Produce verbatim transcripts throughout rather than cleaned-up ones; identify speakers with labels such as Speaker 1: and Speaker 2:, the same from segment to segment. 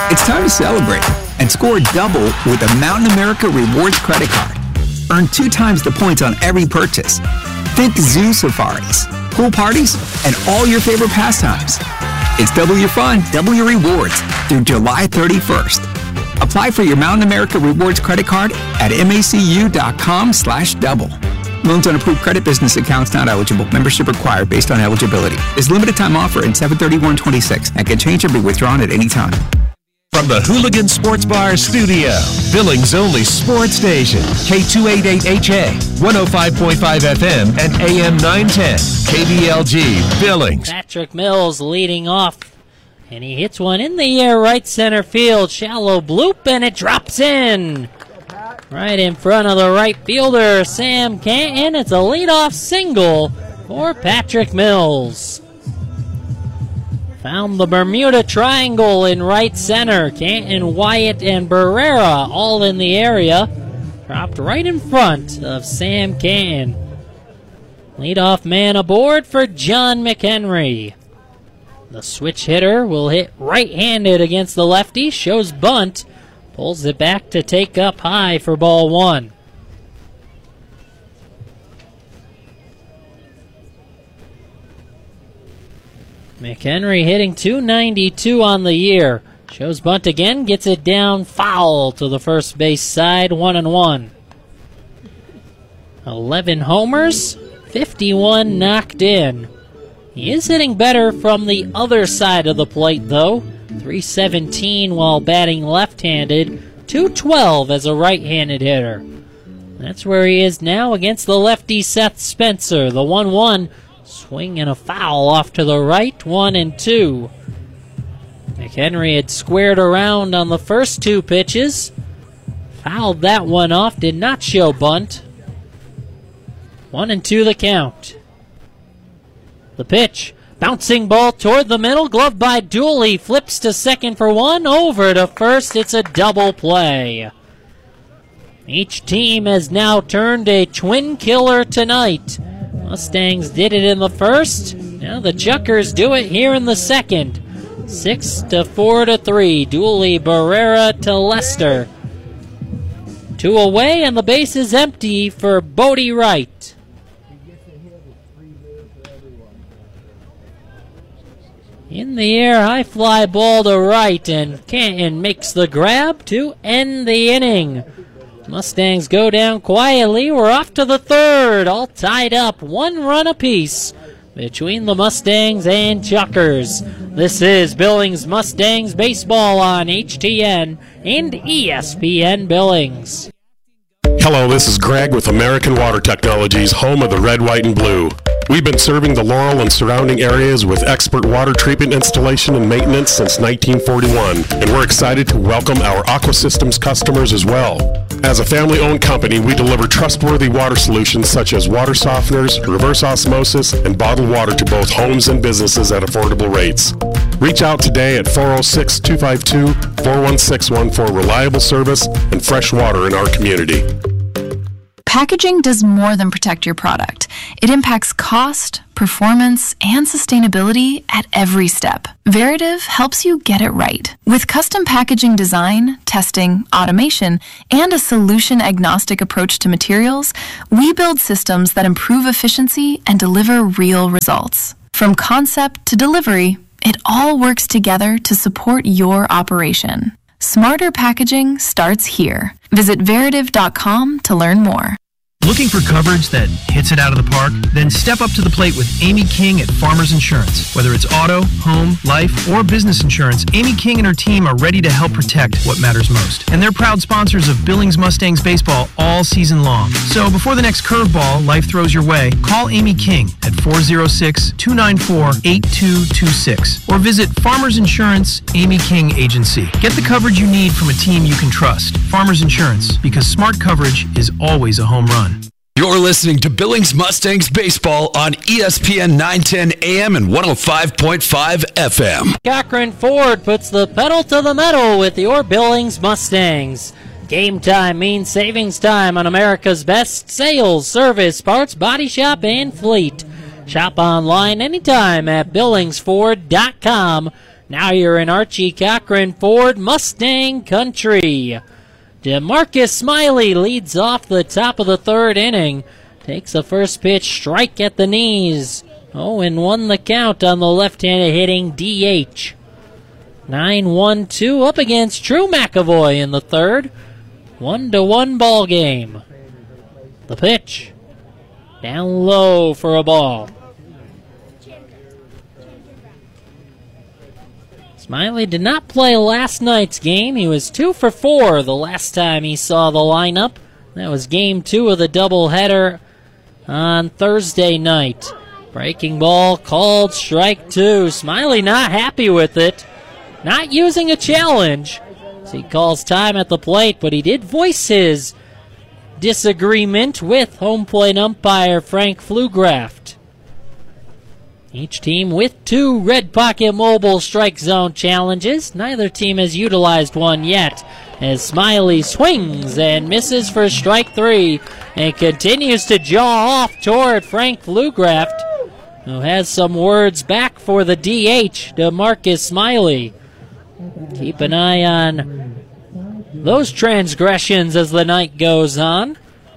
Speaker 1: It's time to celebrate and score double with a Mountain America Rewards credit card. Earn two times the points on every purchase. Think zoo safaris, pool parties, and all your favorite pastimes. It's double your fun, double your rewards through July thirty-first. Apply for your Mountain America Rewards credit card at macu.com slash double. Loans on approved credit business accounts not eligible. Membership required based on eligibility. This limited time offer in seven thirty-one twenty-six and can change or be withdrawn at any time.
Speaker 2: From the Hooligan Sports Bar studio, Billings' only sports station, K two eighty-eight H A, one oh five point five F M, and A M nine ten, K B L G, Billings.
Speaker 3: Patrick Mills leading off, and he hits one in the air, right center field, shallow bloop, and it drops in. Right in front of the right fielder, Sam Canton. It's a leadoff single for Patrick Mills. Found the Bermuda Triangle in right center. Canton, Wyatt, and Barrera all in the area. Dropped right in front of Sam Canton. Leadoff man aboard for John McHenry. The switch hitter will hit right-handed against the lefty. Shows bunt. Pulls it back to take up high for ball one. McHenry hitting two ninety-two on the year. Shows bunt again, gets it down foul to the first base side, one and one. eleven homers, fifty-one knocked in. He is hitting better from the other side of the plate, though. three seventeen while batting left-handed, two twelve as a right-handed hitter. That's where he is now against the lefty Seth Spencer. The one one. Swing and a foul off to the right, one and two. McHenry had squared around on the first two pitches. Fouled that one off, did not show bunt. One and two the count. The pitch, bouncing ball toward the middle, gloved by Dooley, flips to second for one, over to first, it's a double play. Each team has now turned a twin killer tonight. Mustangs did it in the first. Now the Chuckers do it here in the second. Six to four to three. Dooley, Barrera to Lester. Two away and the base is empty for Bodie Wright. In the air, high fly ball to right, and Canton makes the grab to end the inning. Mustangs go down quietly. We're off to the third, all tied up, one run apiece between the Mustangs and Chuckers. This is Billings Mustangs baseball on H T N and E S P N Billings.
Speaker 4: Hello, this is Greg with American Water Technologies, home of the red, white, and blue. We've been serving the Laurel and surrounding areas with expert water treatment installation and maintenance since nineteen forty-one, and we're excited to welcome our Aqua Systems customers as well. As a family-owned company, we deliver trustworthy water solutions such as water softeners, reverse osmosis, and bottled water to both homes and businesses at affordable rates. Reach out today at four oh six, two five two, four one six one for reliable service and fresh water in our community.
Speaker 5: Packaging does more than protect your product. It impacts cost, performance, and sustainability at every step. Veritiv helps you get it right. With custom packaging design, testing, automation, and a solution-agnostic approach to materials, we build systems that improve efficiency and deliver real results. From concept to delivery, it all works together to support your operation. Smarter packaging starts here. Visit Veritiv dot com to learn more.
Speaker 6: Looking for coverage that hits it out of the park? Then step up to the plate with Amy King at Farmers Insurance. Whether it's auto, home, life, or business insurance, Amy King and her team are ready to help protect what matters most. And they're proud sponsors of Billings Mustangs baseball all season long. So before the next curveball life throws your way, call Amy King at four oh six, two nine four, eight two two six or visit Farmers Insurance Amy King Agency. Get the coverage you need from a team you can trust. Farmers Insurance, because smart coverage is always a home run.
Speaker 7: You're listening to Billings Mustangs baseball on E S P N nine ten A M and one oh five point five F M.
Speaker 3: Cochran Ford puts the pedal to the metal with your Billings Mustangs. Game time means savings time on America's best sales, service, parts, body shop, and fleet. Shop online anytime at billings ford dot com. Now you're in Archie Cochran Ford Mustang Country. DeMarcus Smiley leads off the top of the third inning. Takes the first pitch, strike at the knees. Oh, and won the count on the left-handed hitting D H. nine one two up against Drew McAvoy in the third. One to one ball game. The pitch. Down low for a ball. Smiley did not play last night's game. He was two for four the last time he saw the lineup. That was game two of the doubleheader on Thursday night. Breaking ball called strike two. Smiley not happy with it. Not using a challenge. So he calls time at the plate, but he did voice his disagreement with home plate umpire Frank Flugraft. Each team with two Red Pocket Mobile strike zone challenges. Neither team has utilized one yet, as Smiley swings and misses for strike three and continues to jaw off toward Frank Flugraft, who has some words back for the D H, DeMarcus Smiley. Keep an eye on those transgressions as the night goes on.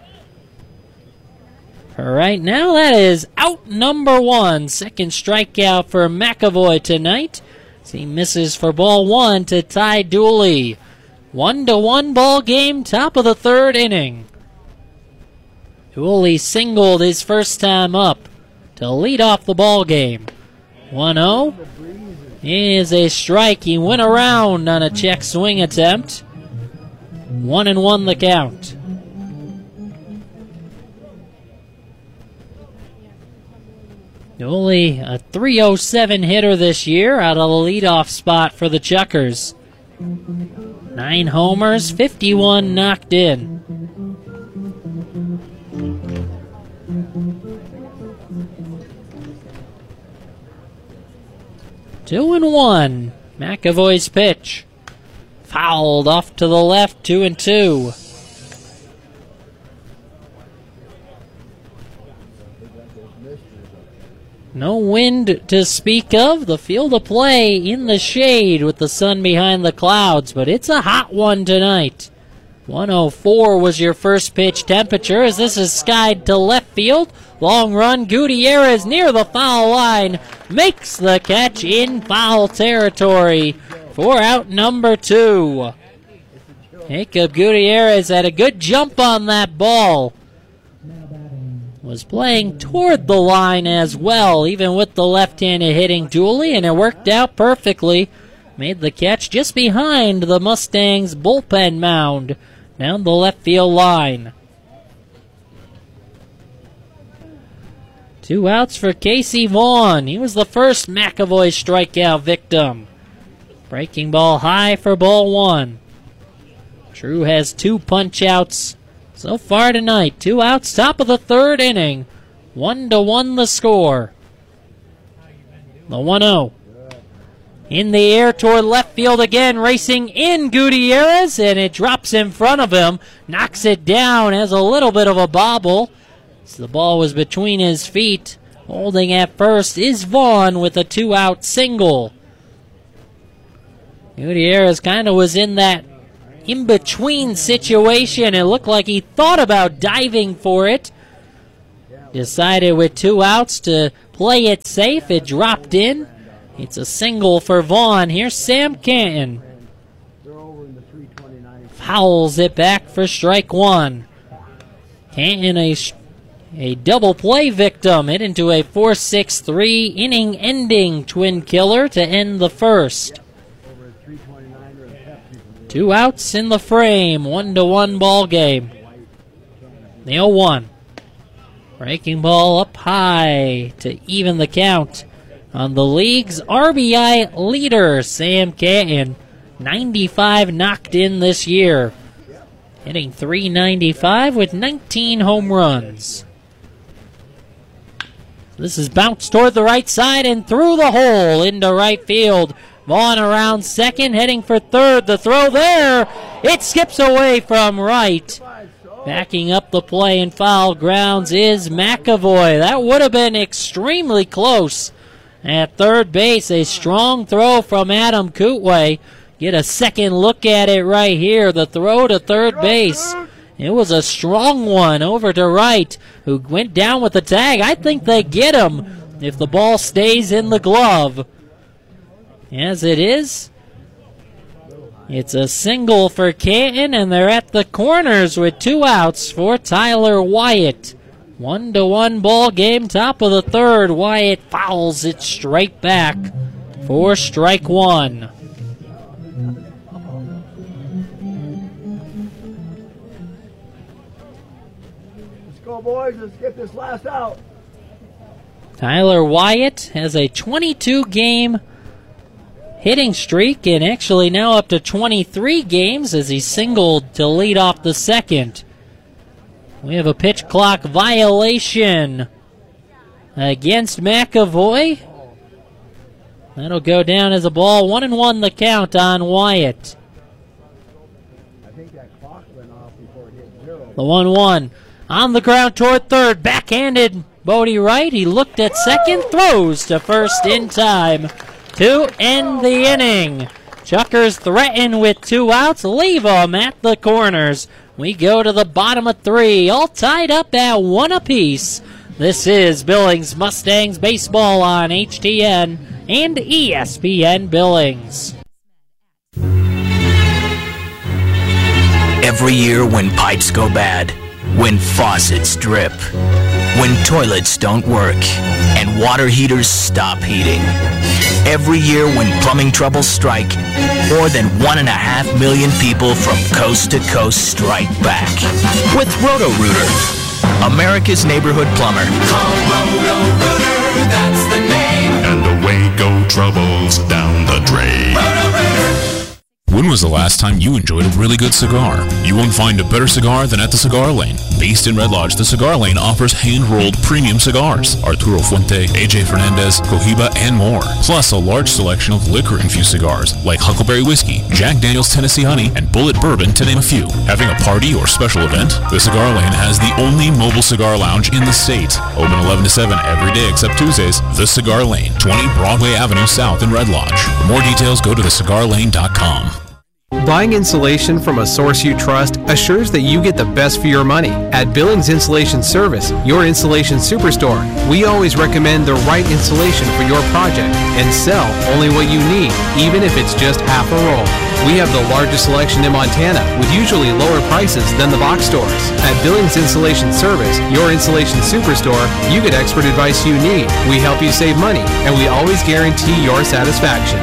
Speaker 3: For right now, that is out number one. Second strikeout for McAvoy tonight. As he misses for ball one to Ty Dooley. One to one ball game, top of the third inning. Dooley singled his first time up to lead off the ball game. one oh is a strike. He went around on a check swing attempt. One and one the count. Dooley, a three oh seven hitter this year out of the leadoff spot for the Chuckers. Nine homers, fifty-one knocked in. Two and one. McAvoy's pitch. Fouled off to the left, two and two. No wind to speak of. The field of play in the shade with the sun behind the clouds, but it's a hot one tonight. one oh four was your first pitch temperature as this is skied to left field. Long run, Gutierrez near the foul line. Makes the catch in foul territory for out number two. Jacob Gutierrez had a good jump on that ball. Was playing toward the line as well, even with the left-handed hitting Dooley, and it worked out perfectly. Made the catch just behind the Mustangs' bullpen mound down the left field line. Two outs for Casey Vaughn. He was the first McAvoy strikeout victim. Breaking ball high for ball one. Drew has two punch-outs so far tonight. Two outs, top of the third inning. One to one the score. The one oh. In the air toward left field again, racing in Gutierrez, and it drops in front of him. Knocks it down, has a little bit of a bobble. So the ball was between his feet. Holding at first is Vaughn with a two-out single. Gutierrez kind of was in that in-between situation. It looked like he thought about diving for it. Decided with two outs to play it safe. It dropped in. It's a single for Vaughn. Here's Sam Canton. Fouls it back for strike one. Canton, a, a double play victim, hit into a four six three inning-ending twin killer to end the first. Two outs in the frame, one to one ball game. The oh one. Breaking ball up high to even the count on the league's R B I leader, Sam Canton. ninety-five knocked in this year. Hitting three ninety-five with nineteen home runs. This is bounced toward the right side and through the hole into right field. Vaughn around second, heading for third. The throw there. It skips away from right. Backing up the play in foul grounds is McAvoy. That would have been extremely close at third base. A strong throw from Adam Kootway. Get a second look at it right here. The throw to third base. It was a strong one over to Wright, who went down with the tag. I think they get him if the ball stays in the glove. As it is, it's a single for Canton, and they're at the corners with two outs for Tyler Wyatt. One to one ball game, top of the third. Wyatt fouls it straight back for strike one.
Speaker 8: Let's go, boys. Let's get this last out.
Speaker 3: Tyler Wyatt has a twenty-two game hitting streak, and actually now up to twenty-three games as he singled to lead off the second. We have a pitch clock violation against McAvoy. That'll go down as a ball. One and one the count on Wyatt.
Speaker 8: I think that clock went off before it hit zero.
Speaker 3: The one one on the ground toward third. Backhanded Bodie Wright. He looked at second, throws to first in time to end the inning. Chuckers threaten with two outs, leave them at the corners. We go to the bottom of three, all tied up at one apiece. This is Billings Mustangs baseball on H T N and E S P N Billings.
Speaker 9: Every year when pipes go bad, when faucets drip, when toilets don't work, and water heaters stop heating. Every year when plumbing troubles strike, more than one and a half million people from coast to coast strike back. With Roto-Rooter, America's neighborhood plumber.
Speaker 10: Call Roto-Rooter, that's the name.
Speaker 11: And away go troubles down the drain.
Speaker 10: Roto-Rooter.
Speaker 12: When was the last time you enjoyed a really good cigar? You won't find a better cigar than at the Cigar Lane. Based in Red Lodge, the Cigar Lane offers hand-rolled premium cigars. Arturo Fuente, A J Fernandez, Cohiba, and more. Plus a large selection of liquor-infused cigars like Huckleberry Whiskey, Jack Daniel's Tennessee Honey, and Bullet Bourbon, to name a few. Having a party or special event? The Cigar Lane has the only mobile cigar lounge in the state. Open eleven to seven every day except Tuesdays. The Cigar Lane, twenty Broadway Avenue South in Red Lodge. For more details, go to the cigar lane dot com.
Speaker 6: Buying insulation from a source you trust assures that you get the best for your money. At Billings Insulation Service, your insulation superstore, we always recommend the right insulation for your project and sell only what you need, even if it's just half a roll. We have the largest selection in Montana with usually lower prices than the box stores. At Billings Insulation Service, your insulation superstore, you get expert advice you need. We help you save money, and we always guarantee your satisfaction.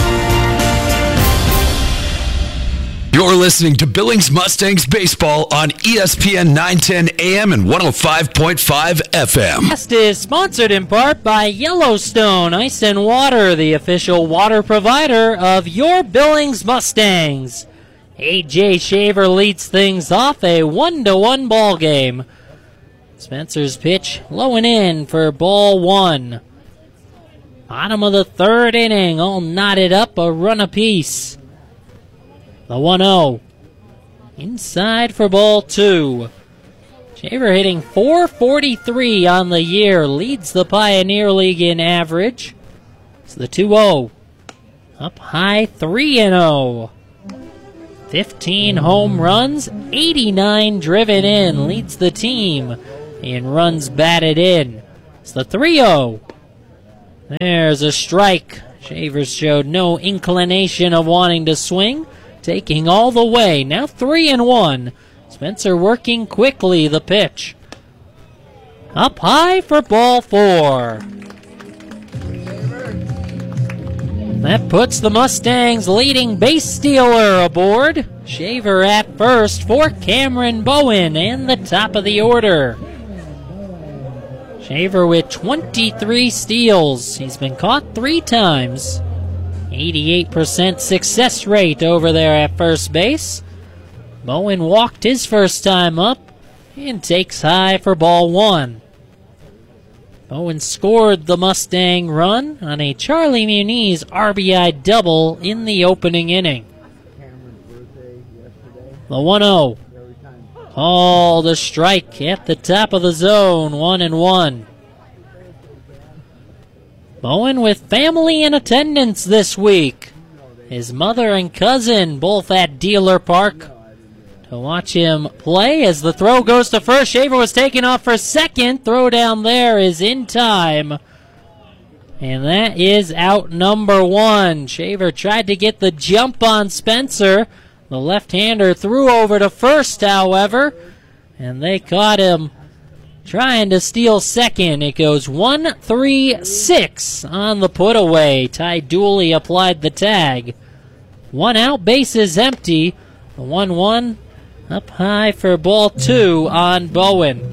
Speaker 7: You're listening to Billings Mustangs baseball on E S P N nine ten A M and one oh five point five F M.
Speaker 3: This is sponsored in part by Yellowstone Ice and Water, the official water provider of your Billings Mustangs. A J Shaver leads things off, a one to one ball game. Spencer's pitch low and in for ball one. Bottom of the third inning, all knotted up, a run apiece. The one oh. Inside for ball two. Shaver hitting four forty-three on the year. Leads the Pioneer League in average. It's the two oh. Up high three and oh. fifteen home runs, eighty-nine driven in. Leads the team in runs batted in. It's the three oh. There's a strike. Shavers showed no inclination of wanting to swing. Taking all the way, now three and one. Spencer working quickly the pitch. Up high for ball four. That puts the Mustangs leading base stealer aboard. Shaver at first for Cameron Bowen and the top of the order. Shaver with twenty-three steals. He's been caught three times. eighty-eight percent success rate over there at first base. Bowen walked his first time up and takes high for ball one. Bowen scored the Mustang run on a Charlie Muniz R B I double in the opening inning. The one oh. Called a strike at the top of the zone, one and one. Bowen with family in attendance this week. His mother and cousin both at Dealer Park to watch him play as the throw goes to first. Shaver was taken off for second. Throw down there is in time. And that is out number one. Shaver tried to get the jump on Spencer. The left-hander threw over to first, however, and they caught him trying to steal second. It goes one three six on the put-away. Ty Dooley applied the tag. One out, bases empty. The one one up high for ball two on Bowen.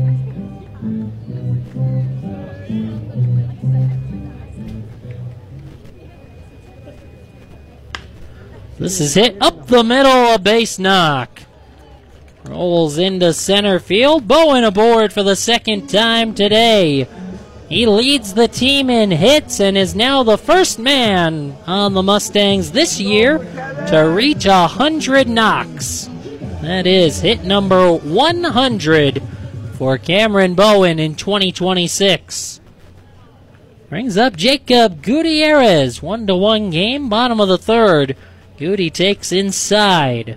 Speaker 3: This is hit up the middle, a base knock. Rolls into center field. Bowen aboard for the second time today. He leads the team in hits and is now the first man on the Mustangs this year to reach one hundred knocks. That is hit number one hundred for Cameron Bowen in twenty twenty-six. Brings up Jacob Gutierrez. One to one game, bottom of the third. Goody takes inside.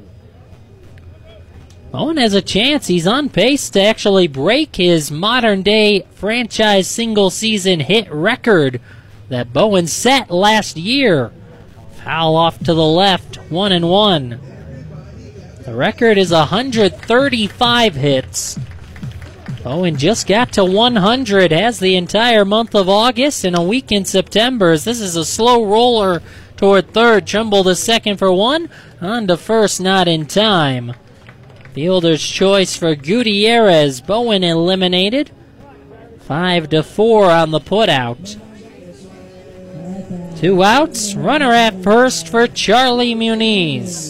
Speaker 3: Bowen has a chance. He's on pace to actually break his modern-day franchise single-season hit record that Bowen set last year. Foul off to the left, one and one. The record is one hundred thirty-five hits. Bowen just got to one hundred, has the entire month of August and a week in September. This is a slow roller toward third. Trimble to second for one. On to first, not in time. Fielder's choice for Gutierrez. Bowen eliminated. Five to four on the putout. Two outs. Runner at first for Charlie Muniz.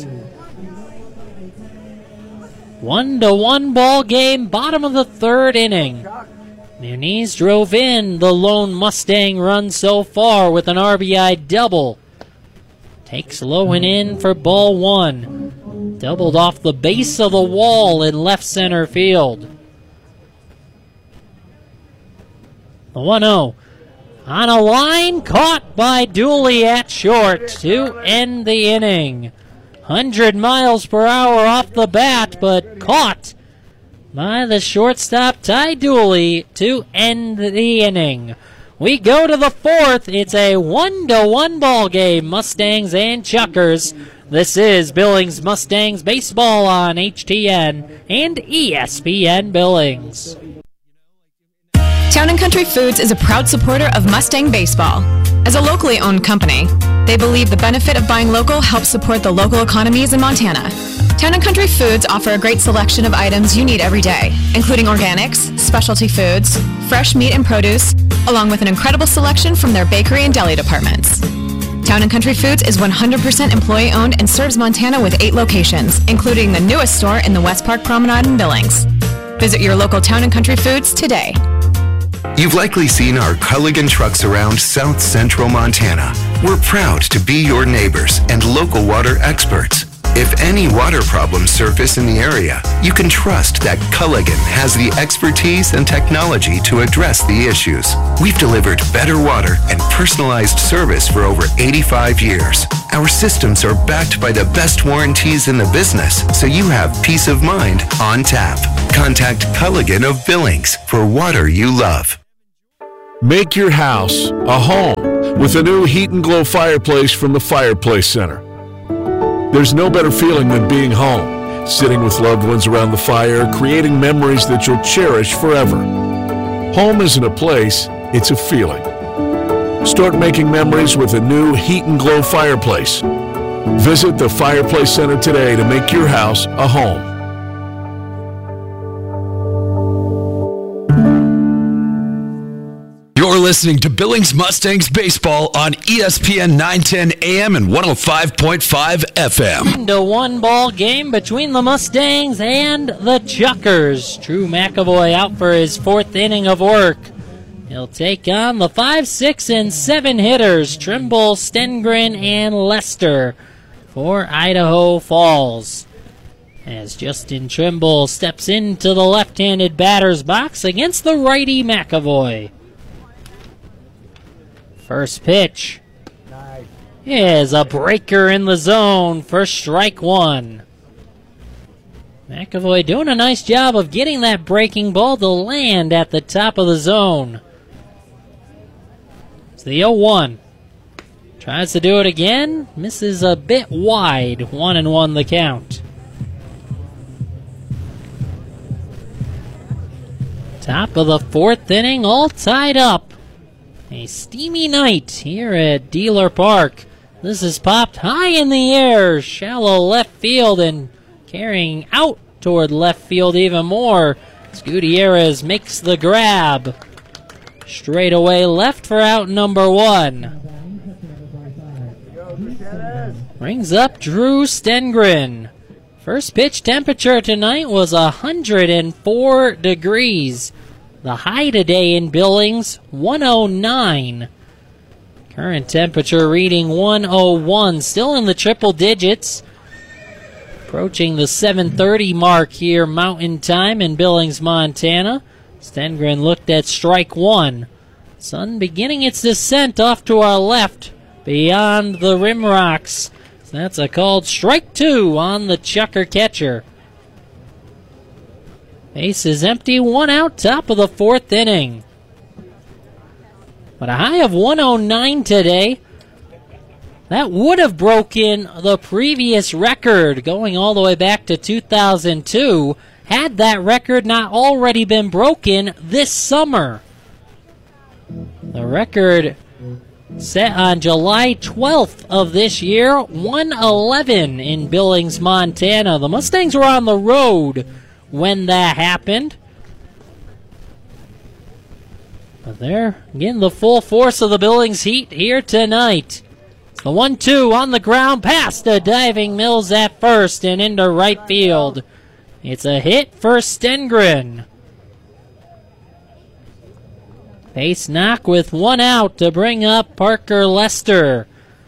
Speaker 3: One to one ball game. Bottom of the third inning. Muniz drove in the lone Mustang run so far with an R B I double. Takes low and in for ball one. Doubled off the base of the wall in left center field. The one oh. On a line, caught by Dooley at short to end the inning. one hundred miles per hour off the bat, but caught by the shortstop Ty Dooley to end the inning. We go to the fourth. It's a one to one ball game, Mustangs and Chuckers. This is Billings Mustangs baseball on H T N and E S P N Billings.
Speaker 13: Town and Country Foods is a proud supporter of Mustang baseball. As a locally owned company, they believe the benefit of buying local helps support the local economies in Montana. Town and Country Foods offer a great selection of items you need every day, including organics, specialty foods, fresh meat and produce, along with an incredible selection from their bakery and deli departments. Town and Country Foods is one hundred percent employee-owned and serves Montana with eight locations, including the newest store in the West Park Promenade in Billings. Visit your local Town and Country Foods today.
Speaker 14: You've likely seen our Culligan trucks around South Central Montana. We're proud to be your neighbors and local water experts. If any water problems surface in the area, you can trust that Culligan has the expertise and technology to address the issues. We've delivered better water and personalized service for over eighty-five years. Our systems are backed by the best warranties in the business, so you have peace of mind on tap. Contact Culligan of Billings for water you love.
Speaker 15: Make your house a home with a new Heat and Glow fireplace from the Fireplace Center. There's no better feeling than being home, sitting with loved ones around the fire, creating memories that you'll cherish forever. Home isn't a place, it's a feeling. Start making memories with a new Heat and Glow fireplace. Visit the Fireplace Center today to make your house a home.
Speaker 7: You're listening to Billings Mustangs baseball on E S P N nine ten A M and one oh five point five F M.
Speaker 3: One to one ball game between the Mustangs and the Chuckers. Drew McAvoy out for his fourth inning of work. He'll take on the five, six, and seven hitters, Trimble, Stengren, and Lester for Idaho Falls. As Justin Trimble steps into the left-handed batter's box against the righty McAvoy. First pitch is a breaker in the zone for strike one. McAvoy doing a nice job of getting that breaking ball to land at the top of the zone. It's the oh one. Tries to do it again. Misses a bit wide. One and one the count. Top of the fourth inning, all tied up. A steamy night here at Dealer Park. This is popped high in the air. Shallow left field and carrying out toward left field even more. As Gutierrez makes the grab. Straight away left for out number one. Brings up Drew Stengren. First pitch temperature tonight was one hundred four degrees. The high today in Billings, one oh nine. Current temperature reading one oh one. Still in the triple digits. Approaching the seven thirty mark here, Mountain Time in Billings, Montana. Stengren looked at strike one. Sun beginning its descent off to our left, beyond the rim rocks. So that's a called strike two on the chucker catcher. Base is empty, one out, top of the fourth inning. But a high of one oh nine today. That would have broken the previous record, going all the way back to two thousand two, had that record not already been broken this summer. The record set on July twelfth of this year, one eleven in Billings, Montana. The Mustangs were on the road when that happened. But they're getting the full force of the Billings Heat here tonight. The one two on the ground, past the diving Mills at first and into right field. It's a hit for Stengren. Base knock with one out to bring up Parker Lester.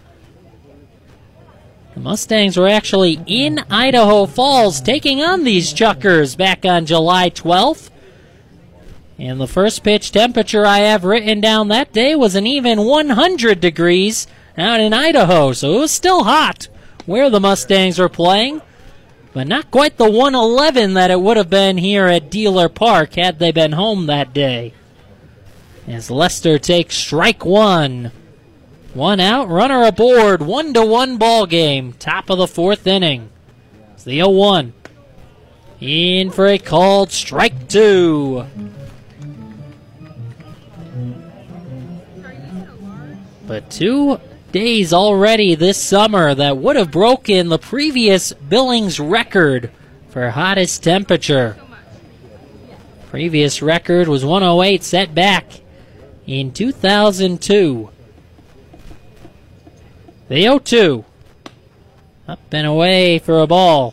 Speaker 3: The Mustangs were actually in Idaho Falls taking on these Chuckers back on July twelfth. And the first pitch temperature I have written down that day was an even one hundred degrees out in Idaho, so it was still hot where the Mustangs were playing, but not quite the one eleven that it would have been here at Dealer Park had they been home that day. As Lester takes strike one. One out, runner aboard, one to one ball game, top of the fourth inning. It's the oh one. In for a called strike two. But two days already this summer that would have broken the previous Billings record for hottest temperature. Previous record was one oh eight, set back in two thousand two. The oh two. Up and away for a ball.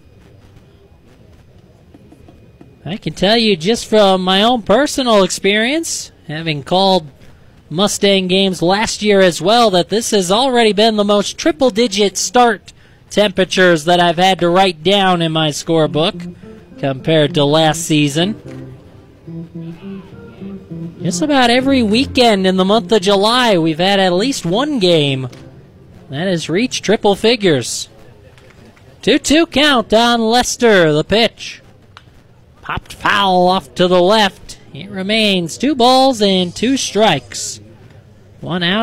Speaker 3: I can tell you just from my own personal experience, having called Mustang games last year as well, that this has already been the most triple-digit start temperatures that I've had to write down in my scorebook compared to last season. Just about every weekend in the month of July, we've had at least one game that has reached triple figures. two two count on Lester, the pitch. Popped foul off to the left. It remains two balls and two strikes. One out.